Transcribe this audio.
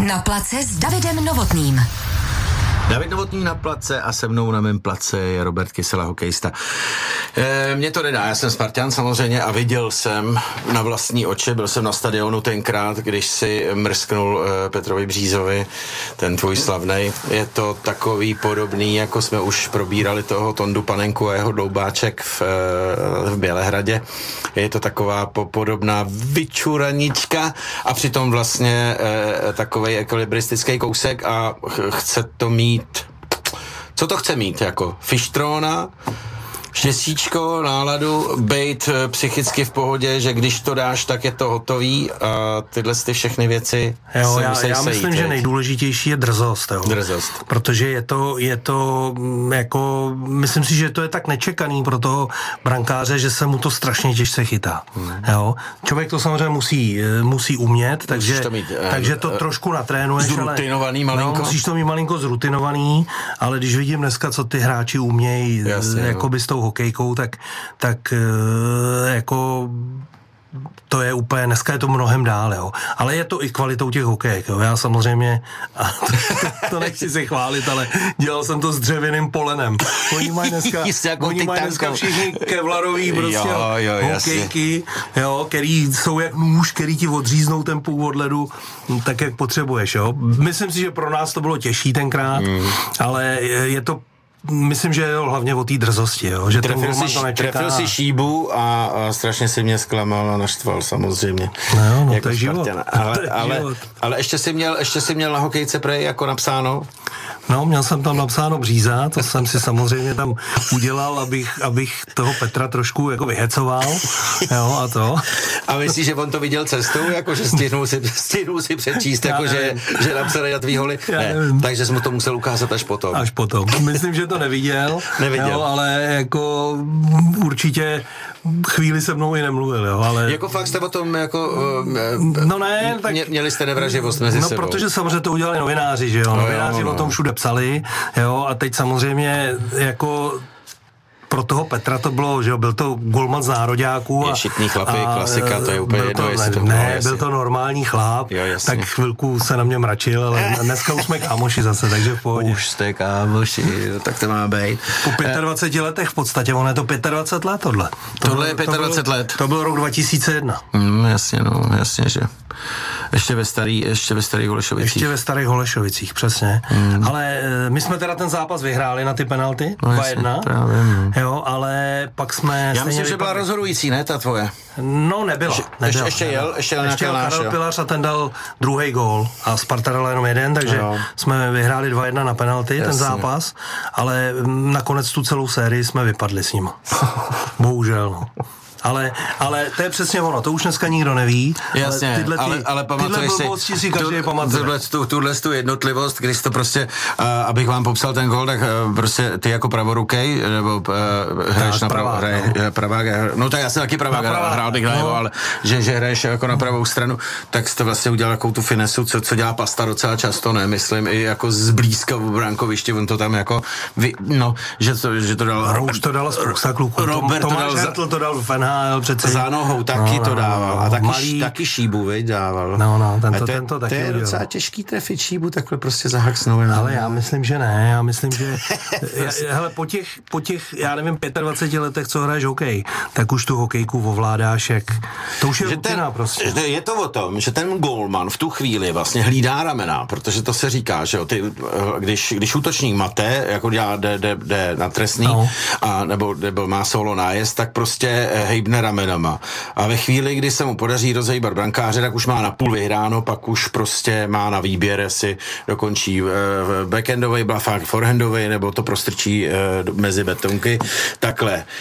Na place s Davidem Novotným. David Novotný na place a se mnou na mém place je Robert Kysela, hokejista. Mně to nedá, já jsem Spartan samozřejmě a viděl jsem na vlastní oči, byl jsem na stadionu tenkrát, když si mrsknul Petrovi Břízovi, ten tvůj slavnej. Je to takový podobný, jako jsme už probírali toho Tondu Panenku a jeho Dloubáček v Bělehradě. Je to taková podobná vyčuranička a přitom vlastně takovej ekvilibristický kousek a chce to mít. Co to chce mít? Jako fištrona, štěstíčko, náladu, bejt psychicky v pohodě, že když to dáš, tak je to hotový a tyhle ty všechny věci jo, já myslím, že nejdůležitější je drzost. Jo. Drzost. Protože je to jako, myslím si, že to je tak nečekaný pro toho brankáře, že se mu to strašně těžce chytá. Jo. Člověk to samozřejmě musí umět, takže to trošku natrénuješ. Zrutinovaný malinko. No, musíš to mít malinko zrutinovaný, ale když vidím dneska, co ty hráči umějí, jakoby s tou hokejkou, tak jako to je úplně, dneska je to mnohem dál, jo. Ale je to i kvalitou těch hokejek, jo. Já samozřejmě, to nechci se chválit, ale dělal jsem to s dřevěným polenem. Oni mají dneska všichni kevlarový prostě hokejky, jo, který jsou jak nůž, který ti odříznou ten původ ledu, tak jak potřebuješ, jo. Myslím si, že pro nás to bylo těžší tenkrát, ale je to myslím, že je hlavně o té drzosti, jo? Že trefil si šíbu a strašně si mě zklamal a naštval samozřejmě. No, jako to je život. Ale ještě si měl na hokejce prej jako napsáno? No, měl jsem tam napsáno Bříza, to jsem si samozřejmě tam udělal, abych toho Petra trošku jako vyhecoval, jo, a to. A myslíš, že on to viděl cestou, jako že stihnul si přečíst, jako že napsali na tvý holy? Ne, takže jsi mu to musel ukázat až potom. Až potom. Myslím, že to neviděl. Jo, ale jako určitě chvíli se mnou i nemluvil, jo, ale... Jako fakt jste o tom jako... No ne, tak... Měli jste nevraživost mezi sebou. No, protože samozřejmě to udělali novináři, že jo, novináři o tom všude psali, jo, a teď samozřejmě jako... Pro toho Petra to bylo, že jo, byl to golman z nároďáků. Je šitný chlapy, klasika, to je úplně jedno, jestli to bylo. Ne, byl to normální chlap, jo, tak chvilku se na mě mračil, ale dneska už jsme kámoši zase, takže v pohodě. Už jste kámoši, tak to má být. Po 25 letech v podstatě, ono je to 25 let tohle. Tohle je 25 let. To byl rok 2001. Jasně, že. Ještě ve starých Holešovicích. Ještě ve starých Holešovicích, přesně. Ale my jsme teda ten zápas vyhráli na ty penalty, 2-1. Právě. Jo, ale pak jsme... Já myslím, že byla rozhodující, ne, ta tvoje? No, nebyla. Ještě jel Karel Pilař a ten dal druhý gól a Sparta dala jenom jeden, takže jsme vyhráli 2-1 na penalty, ten zápas, ale nakonec tu celou sérii jsme vypadli s nima. Bohužel, no. Ale to je přesně ono, to už dneska nikdo neví. Jasně, ale pamatuješ si každý pamatuje. Tuhle jednotlivost, když to prostě, abych vám popsal ten gól, tak prostě ty jako pravorukej, nebo hraješ na pravák, no tak já jsem taky pravák, hrál bych najevo, ale že hraješ jako na pravou stranu, tak jsi to vlastně udělal takovou tu finesu, co dělá Pasta docela často, ne, myslím, i jako zblízka v brankovišti, on to tam jako, že to dal... No, už to dala spousta kluků. Tomáš Hertl to dal v přece. Za nohou taky to dával. A taky šíbu, veď, dával. Tento taky to je docela těžký trefit šíbu, takhle prostě zahaksnou. Ale já myslím, že ne. Já myslím, že hele, po těch, já nevím, 25 letech, co hraješ hokej, tak už tu hokejku ovládáš, jak... To už je rutina prostě. Je to o tom, že ten golman v tu chvíli vlastně hlídá ramena, protože to se říká, že jo, když útočník mate, jako jde na trestný, nebo má solo nájezd, tak prostě hejbne ramenama. A ve chvíli, kdy se mu podaří rozhejbat brankáře, tak už má na půl vyhráno, pak už prostě má na výběr, jestli dokončí backhandovej blafák, forehandovej, nebo to prostrčí mezi betonky. Takhle.